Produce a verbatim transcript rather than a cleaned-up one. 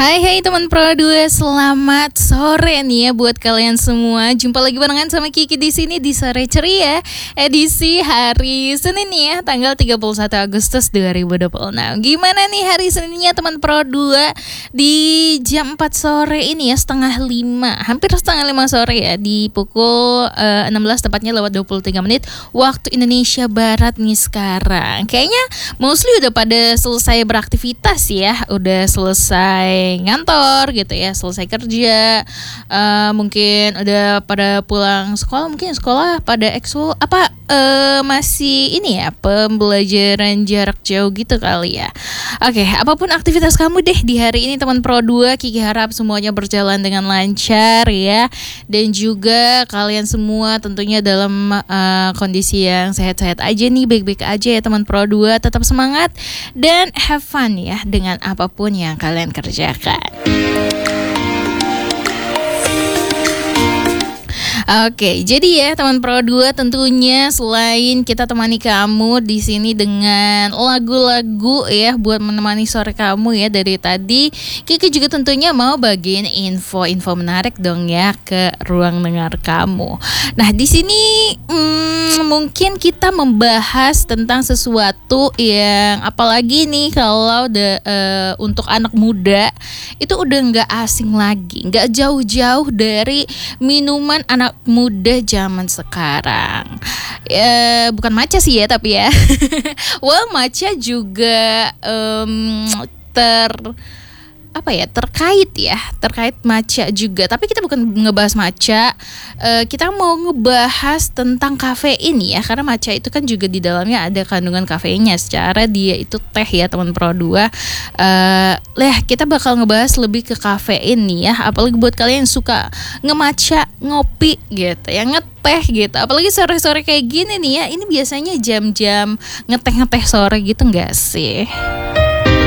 Hai hai teman Pro dua, selamat sore nih ya buat kalian semua. Jumpa lagi barengan sama Kiki di sini di Sore Ceria, edisi hari Senin nih ya, tanggal tiga puluh satu Agustus dua ribu dua puluh enam. Gimana nih hari Seninnya teman Pro dua di jam empat sore ini ya, setengah lima, hampir setengah lima sore ya, di pukul uh, enam belas tepatnya lewat dua puluh tiga menit waktu Indonesia Barat nih sekarang. Kayaknya mostly udah pada selesai beraktivitas ya, udah selesai ngantor gitu ya, selesai kerja, uh, mungkin udah pada pulang sekolah, mungkin sekolah pada ekskul apa uh, masih ini ya, pembelajaran jarak jauh gitu kali ya. Oke, apapun aktivitas kamu deh di hari ini teman Pro dua, Kiki harap semuanya berjalan dengan lancar ya, dan juga kalian semua tentunya dalam uh, kondisi yang sehat-sehat aja nih, baik-baik aja ya teman Pro dua, tetap semangat dan have fun ya dengan apapun yang kalian kerjakan. Oke, jadi ya teman Pro dua, tentunya selain kita temani kamu di sini dengan lagu-lagu ya buat menemani sore kamu ya dari tadi, Kiki juga tentunya mau bagiin info-info menarik dong ya ke ruang dengar kamu. Nah, di sini hmm, mungkin kita membahas tentang sesuatu yang apalagi nih kalau de, uh, untuk anak muda itu udah nggak asing lagi, nggak jauh-jauh dari minuman anak muda zaman sekarang. Ya, bukan matcha sih ya, tapi ya. Well, matcha juga um, ter apa ya terkait ya terkait matcha juga, tapi kita bukan ngebahas matcha, uh, kita mau ngebahas tentang kafein ya, karena matcha itu kan juga di dalamnya ada kandungan kafeinnya, secara dia itu teh ya teman Pro dua. Uh, leh kita bakal ngebahas lebih ke kafein nih ya, apalagi buat kalian yang suka ngematcha, ngopi gitu ya, ngeteh gitu, apalagi sore-sore kayak gini nih ya, ini biasanya jam-jam ngeteh-ngeteh sore gitu nggak sih?